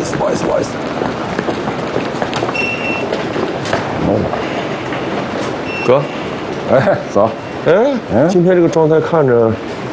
思，不好意思，不好意思。哥， 哎，走。 哎，今天这个状态看着